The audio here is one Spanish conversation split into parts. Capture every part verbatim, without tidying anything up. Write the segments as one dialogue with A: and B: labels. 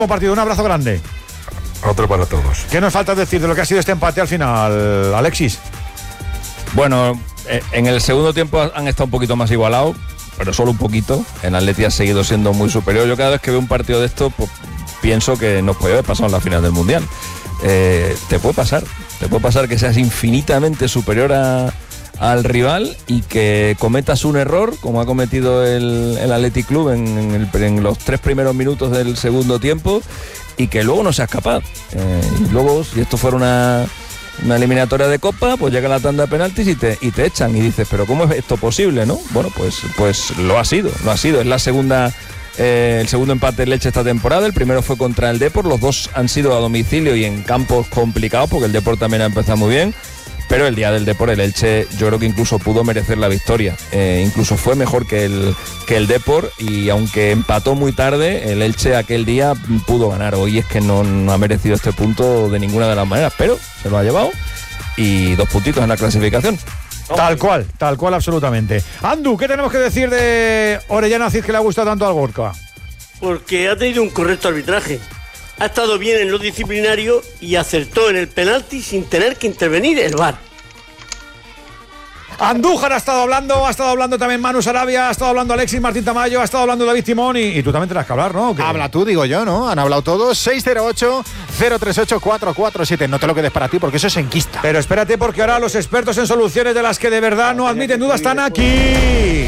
A: partido, un abrazo grande.
B: Otro para todos.
A: ¿Qué nos falta decir de lo que ha sido este empate al final, Alexis?
C: Bueno, en el segundo tiempo han estado un poquito más igualados, pero solo un poquito. El Atleti ha seguido siendo muy superior. Yo cada vez que veo un partido de esto, pues, pienso que nos puede haber pasado en la final del Mundial. Eh, te puede pasar, te puede pasar que seas infinitamente superior a, al rival y que cometas un error, como ha cometido el, el Athletic Club en, en, el, en los tres primeros minutos del segundo tiempo, y que luego no seas capaz. Eh, y luego, si esto fuera una... una eliminatoria de Copa, pues llega la tanda de penaltis y te, y te echan y dices, pero ¿cómo es esto posible, no? Bueno, pues, pues lo ha sido, lo ha sido. Es la segunda, eh, el segundo empate en Leche esta temporada. El primero fue contra el Depor, los dos han sido a domicilio y en campos complicados, porque el Depor también ha empezado muy bien. Pero el día del Depor, el Elche, yo creo que incluso pudo merecer la victoria. Eh, incluso fue mejor que el, que el Depor, y aunque empató muy tarde, el Elche aquel día pudo ganar. Hoy es que no, no ha merecido este punto de ninguna de las maneras, pero se lo ha llevado, y dos puntitos en la clasificación.
A: Tal cual, tal cual, absolutamente. Andu, ¿qué tenemos que decir de Orellana Cid, que le ha gustado tanto al Gorka?
D: Porque ha tenido un correcto arbitraje. Ha estado bien en lo disciplinario y acertó en el penalti sin tener que intervenir el V A R.
A: Andújar ha estado hablando, ha estado hablando también Manu Sarabia, ha estado hablando Alexis Martín Tamayo, ha estado hablando David Timón, y, y tú también tendrás que hablar, ¿no? ¿Qué?
E: Habla tú, digo yo, ¿no? Han hablado todos. seis cero ocho, cero tres ocho, cuatro cuatro siete. No te lo quedes para ti, porque eso es enquista.
A: Pero espérate, porque ahora los expertos en soluciones, de las que de verdad no admiten dudas, están aquí.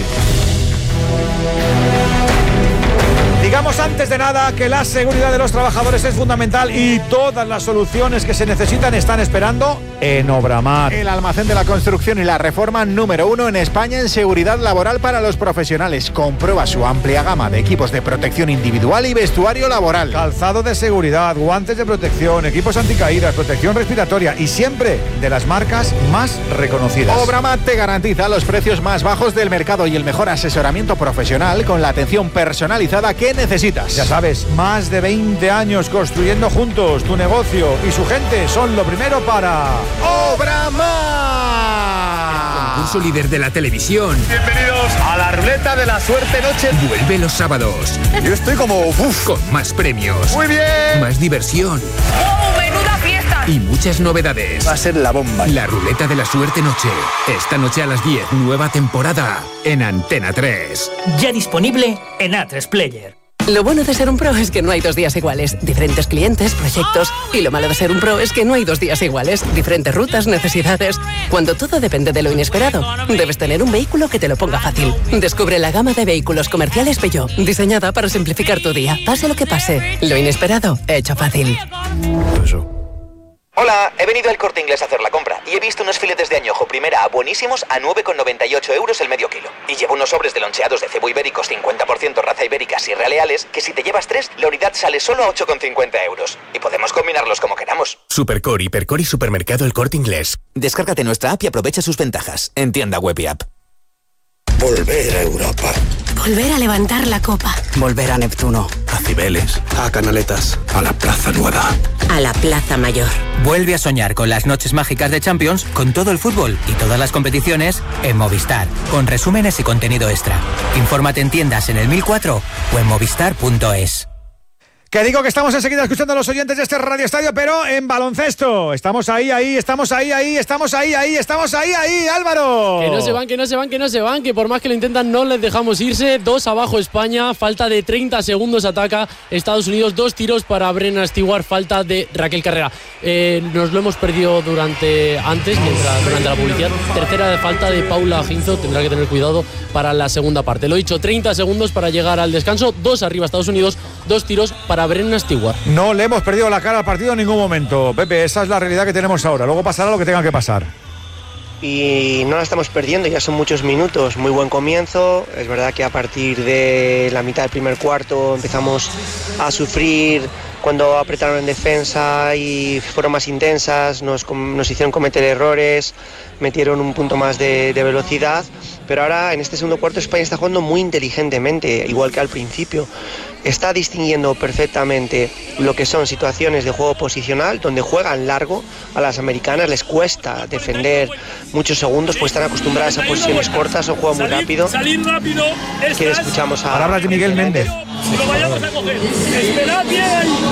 A: Digamos antes de nada que la seguridad de los trabajadores es fundamental, y todas las soluciones que se necesitan están esperando en Obramar.
E: El almacén de la construcción y la reforma número uno en España en seguridad laboral para los profesionales. Comprueba su amplia gama de equipos de protección individual y vestuario laboral.
A: Calzado de seguridad, guantes de protección, equipos anticaídas, protección respiratoria, y siempre de las marcas más reconocidas.
E: Obramar te garantiza los precios más bajos del mercado y el mejor asesoramiento profesional con la atención personalizada que necesitas.
A: Ya sabes, más de veinte años construyendo juntos. Tu negocio y su gente son lo primero para
E: Obramar.
F: El concurso líder de la televisión.
G: Bienvenidos a la ruleta de la suerte noche.
F: Vuelve los sábados.
G: Yo estoy como uf.
F: Con más premios.
G: Muy bien.
F: Más diversión.
H: ¡Oh, menuda fiesta!
F: Y muchas novedades.
G: Va a ser la bomba.
F: La ruleta de la suerte noche. Esta noche a las diez, nueva temporada en Antena tres.
I: Ya disponible en A tres Player.
J: Lo bueno de ser un pro es que no hay dos días iguales. Diferentes clientes, proyectos. Y lo malo de ser un pro es que no hay dos días iguales. Diferentes rutas, necesidades. Cuando todo depende de lo inesperado, debes tener un vehículo que te lo ponga fácil. Descubre la gama de vehículos comerciales Peugeot, diseñada para simplificar tu día. Pase lo que pase, lo inesperado, hecho fácil.
B: Eso.
K: Hola, he venido al Corte Inglés a hacer la compra y he visto unos filetes de añojo primera A buenísimos a nueve con noventa y ocho euros el medio kilo. Y llevo unos sobres de loncheados de cebo ibéricos cincuenta por ciento raza ibérica Sierra Leales, que si te llevas tres, la unidad sale solo a ocho con cincuenta euros. Y podemos combinarlos como queramos.
F: Supercore, Hipercore y Supermercado El Corte Inglés.
K: Descárgate nuestra app y aprovecha sus ventajas en tienda web y app.
B: Volver a Europa.
L: Volver a levantar la copa.
M: Volver a Neptuno.
B: A Cibeles. A Canaletas. A la Plaza Nueva.
L: A la Plaza Mayor.
I: Vuelve a soñar con las noches mágicas de Champions, con todo el fútbol y todas las competiciones en Movistar, con resúmenes y contenido extra. Infórmate en tiendas en el mil cuatro o en movistar punto es.
A: Que digo que estamos enseguida escuchando a los oyentes de este Radio Estadio, pero en baloncesto. Estamos ahí, ahí, estamos ahí, ahí, estamos ahí, ahí, estamos ahí, ahí, Álvaro.
N: Que no se van, que no se van, que no se van, que por más que lo intentan no les dejamos irse. Dos abajo España, falta de treinta segundos, ataca Estados Unidos, dos tiros para Brennan Stewart, falta de Raquel Carrera. Eh, nos lo hemos perdido durante antes, mientras, durante la publicidad. Tercera de falta de Paula Hinzo, tendrá que tener cuidado para la segunda parte. Lo he dicho, treinta segundos para llegar al descanso, dos arriba Estados Unidos, dos tiros para Brennan Stewart.
A: No le hemos perdido la cara al partido en ningún momento, Pepe, esa es la realidad que tenemos ahora. Luego pasará lo que tenga que pasar.
O: Y no la estamos perdiendo, ya son muchos minutos, muy buen comienzo. Es verdad que a partir de la mitad del primer cuarto empezamos a sufrir cuando apretaron en defensa y fueron más intensas, nos, nos hicieron cometer errores, metieron un punto más de, de velocidad, pero ahora en este segundo cuarto España está jugando muy inteligentemente, igual que al principio. Está distinguiendo perfectamente lo que son situaciones de juego posicional, donde juegan largo. A las americanas les cuesta defender muchos segundos, pues están acostumbradas a posiciones cortas o juego muy rápido.
N: Salir rápido.
O: Que escuchamos a...
A: Palabras de Miguel Méndez.
M: y lo vayamos a coger. Esperad bien ahí.